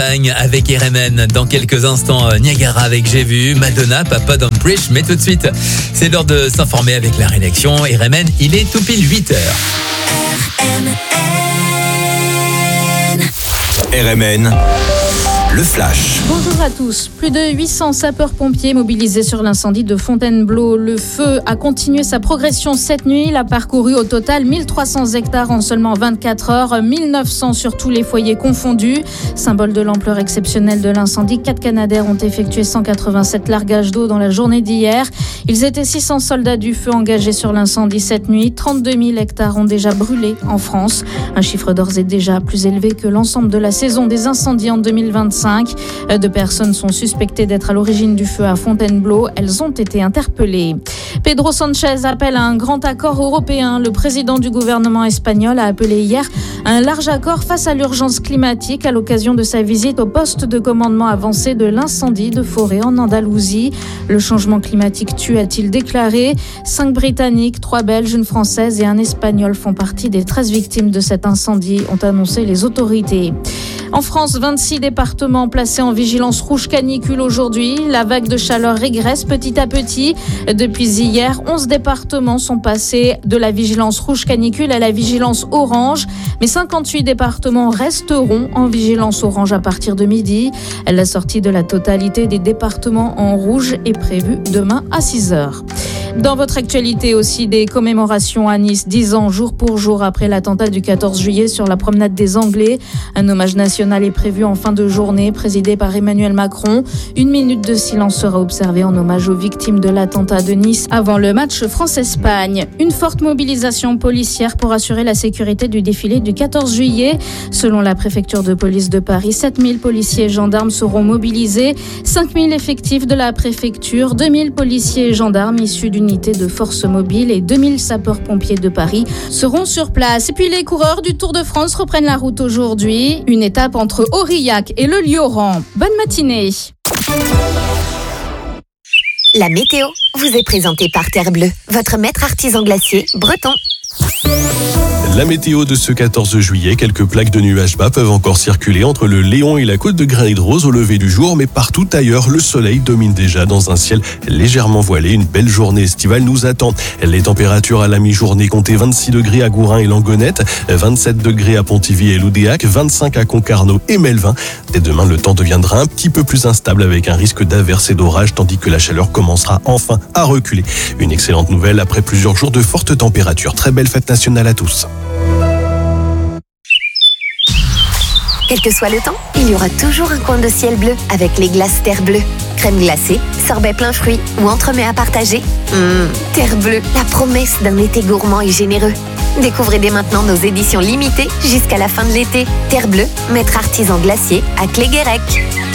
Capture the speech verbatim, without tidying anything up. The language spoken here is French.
Avec R M N, dans quelques instants, Niagara avec J'ai vu, Madonna, Papa Don't Preach, mais tout de suite, c'est l'heure de s'informer avec la rédaction. R M N, il est tout pile huit heures. R M N, le flash. Bonjour à tous. Plus de huit cents sapeurs-pompiers mobilisés sur l'incendie de Fontainebleau. Le feu a continué sa progression cette nuit. Il a parcouru au total mille trois cents hectares en seulement vingt-quatre heures, mille neuf cents sur tous les foyers confondus. Symbole de l'ampleur exceptionnelle de l'incendie, quatre Canadair ont effectué cent quatre-vingt-sept largages d'eau dans la journée d'hier. Ils étaient six cents soldats du feu engagés sur l'incendie cette nuit. trente-deux mille hectares ont déjà brûlé en France. Un chiffre d'ores et déjà plus élevé que l'ensemble de la saison des incendies en deux mille vingt-cinq. Deux personnes sont suspectées d'être à l'origine du feu à Fontainebleau. Elles ont été interpellées. Pedro Sanchez appelle à un grand accord européen. Le président du gouvernement espagnol a appelé hier à un large accord face à l'urgence climatique à l'occasion de sa visite au poste de commandement avancé de l'incendie de forêt en Andalousie. Le changement climatique tue, a-t-il déclaré. Cinq Britanniques, trois Belges, une Française et un Espagnol font partie des treize victimes de cet incendie, ont annoncé les autorités. En France, vingt-six départements placés en vigilance rouge canicule aujourd'hui. La vague de chaleur régresse petit à petit. Depuis hier, onze départements sont passés de la vigilance rouge canicule à la vigilance orange. Mais cinquante-huit départements resteront en vigilance orange à partir de midi. La sortie de la totalité des départements en rouge est prévue demain à six heures. Dans votre actualité aussi, des commémorations à Nice, dix ans jour pour jour après l'attentat du quatorze juillet sur la promenade des Anglais. Un hommage national est prévu en fin de journée, présidé par Emmanuel Macron. Une minute de silence sera observée en hommage aux victimes de l'attentat de Nice avant le match France-Espagne. Une forte mobilisation policière pour assurer la sécurité du défilé du quatorze juillet. Selon la préfecture de police de Paris, sept mille policiers et gendarmes seront mobilisés, cinq mille effectifs de la préfecture, deux mille policiers et gendarmes issus d'une unités de force mobile et deux mille sapeurs-pompiers de Paris seront sur place. Et puis les coureurs du Tour de France reprennent la route aujourd'hui. Une étape entre Aurillac et le Lioran. Bonne matinée. La météo vous est présentée par Terre Bleue, votre maître artisan glacier breton. La météo de ce quatorze juillet, quelques plaques de nuages bas peuvent encore circuler entre le Léon et la côte de Grain-et-de-Rose au lever du jour, mais partout ailleurs, le soleil domine déjà dans un ciel légèrement voilé. Une belle journée estivale nous attend. Les températures à la mi-journée comptaient vingt-six degrés à Gourin et Langonette, vingt-sept degrés à Pontivy et Loudéac, vingt-cinq à Concarneau et Melvin. Dès demain, le temps deviendra un petit peu plus instable avec un risque d'averse et d'orage, tandis que la chaleur commencera enfin à reculer. Une excellente nouvelle après plusieurs jours de fortes températures. Très belle fête nationale à tous. Quel que soit le temps, il y aura toujours un coin de ciel bleu avec les glaces Terre Bleue. Crème glacée, sorbet plein fruits ou entremets à partager. Mmh, Terre Bleue, la promesse d'un été gourmand et généreux. Découvrez dès maintenant nos éditions limitées jusqu'à la fin de l'été. Terre Bleue, maître artisan glacier à Cléguérec.